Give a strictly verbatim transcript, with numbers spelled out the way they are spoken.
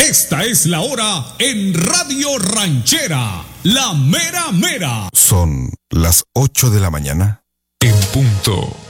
Esta es la hora en Radio Ranchera, la mera mera. Son las ocho de la mañana. En punto.